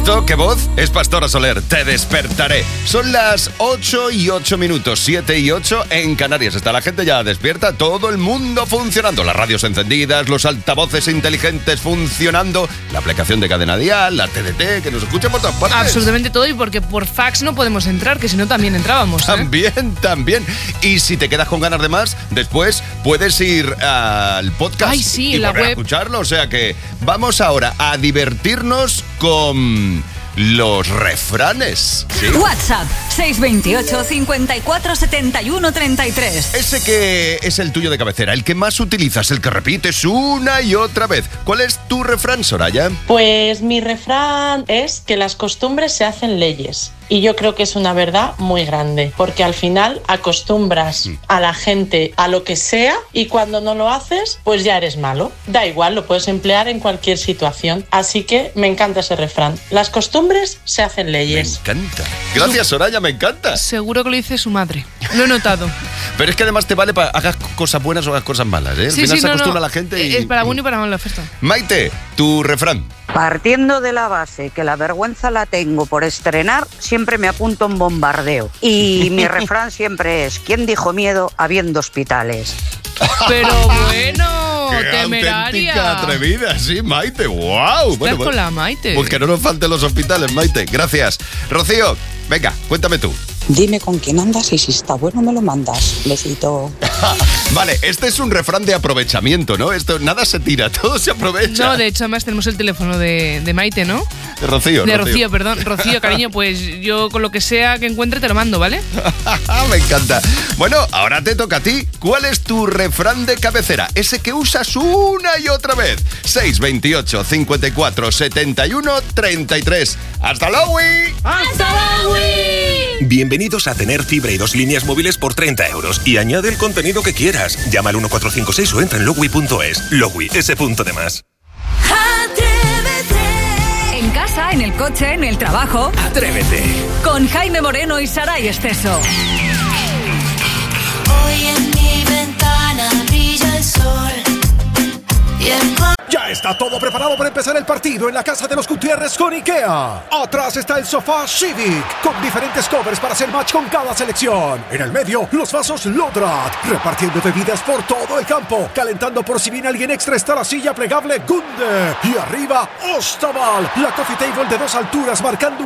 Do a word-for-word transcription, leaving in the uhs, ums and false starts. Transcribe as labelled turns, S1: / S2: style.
S1: esto? ¿Qué voz? Es Pastora Soler, Te despertaré. Son las ocho y ocho minutos, siete y ocho en Canarias. Está la gente ya despierta, todo el mundo funcionando. Las radios encendidas, los altavoces inteligentes funcionando, la aplicación de Cadena Dial, la T D T, que nos escucha por todas partes.
S2: Absolutamente todo, y porque por fax no podemos entrar, que si no también entrábamos. ¿eh?
S1: También, también. Y si te quedas con ganas de más, después puedes ir al podcast.
S2: Ay, sí,
S1: y
S2: la
S1: volver a
S2: web.
S1: escucharlo. O sea que vamos ahora a divertirnos con los refranes. ¿Sí?
S3: WhatsApp seis dos ocho, cincuenta y cuatro, setenta y uno, treinta y tres.
S1: Ese que es el tuyo de cabecera, el que más utilizas, el que repites una y otra vez. ¿Cuál es tu refrán, Soraya?
S4: Pues mi refrán es que las costumbres se hacen leyes. Y yo creo que es una verdad muy grande, porque al final acostumbras a la gente a lo que sea y cuando no lo haces, pues ya eres malo. Da igual, lo puedes emplear en cualquier situación. Así que me encanta ese refrán. Las costumbres se hacen leyes.
S1: Me encanta. Gracias, Soraya, me encanta.
S2: Seguro que lo dice su madre. Lo he notado.
S1: Pero es que además te vale para hagas cosas buenas o hagas cosas malas, ¿eh? Al
S2: Sí,
S1: final
S2: sí,
S1: se
S2: no,
S1: acostumbra
S2: no.
S1: a la gente y...
S2: Es para bueno y para mal la oferta.
S1: Maite, tu refrán.
S5: Partiendo de la base que la vergüenza la tengo por estrenar, siempre me apunto a un bombardeo. Y mi refrán siempre es: ¿quién dijo miedo habiendo hospitales?
S2: Pero bueno,
S1: ¡Qué
S2: temeraria.
S1: auténtica atrevida! Sí, Maite, wow.
S2: Estás con la Maite.
S1: Pues que no nos falten los hospitales, Maite. Gracias. Rocío, venga, cuéntame tú.
S6: Dime con quién andas y si está bueno me lo mandas. Besito.
S1: Vale, este es un refrán de aprovechamiento, ¿no? Esto nada se tira, todo se aprovecha.
S2: No, de hecho, además tenemos el teléfono de, de Maite, ¿no?
S1: De Rocío.
S2: De Rocío, Rocío, perdón. Rocío, cariño, pues yo con lo que sea que encuentre te lo mando, ¿vale?
S1: Me encanta. Bueno, ahora te toca a ti. ¿Cuál es tu refrán de cabecera? Ese que usas una y otra vez. seis veintiocho, cincuenta y cuatro, setenta y uno, treinta y tres. ¡Hasta luego!
S7: ¡Hasta luego!
S8: Bienvenidos a tener fibra y dos líneas móviles por treinta euros. Y añade el contenido que quieras. Llama al uno cuatro cinco seis o entra en logui punto es. Logui, ese punto de más.
S3: En casa, en el coche, en el trabajo.
S8: Atrévete.
S3: Con Jaime Moreno y Saray Esteso.
S7: Hoy en mi ventana brilla el sol. Y el...
S9: Ya está todo preparado para empezar el partido en la casa de los Gutiérrez con IKEA. Atrás está el sofá Civic, con diferentes covers para hacer match con cada selección. En el medio, los vasos Lodrat, repartiendo bebidas por todo el campo. Calentando por si viene alguien extra está la silla plegable Gunde. Y arriba, Ostaval, la coffee table de dos alturas marcando un